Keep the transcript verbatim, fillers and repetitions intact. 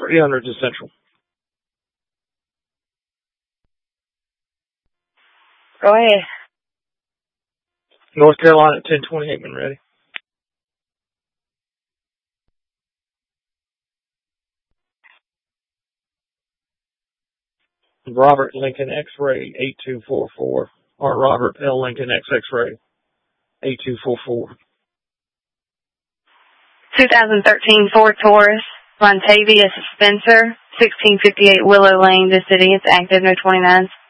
three hundred to Central. Go ahead. North Carolina at ten twenty-eight when ready. Robert Lincoln X-Ray eight two four four. Or Robert L. Lincoln X X-Ray eight two four four. twenty thirteen Ford Taurus, Montavia Spencer, sixteen fifty-eight Willow Lane, the city. It's active, no twenty-nines.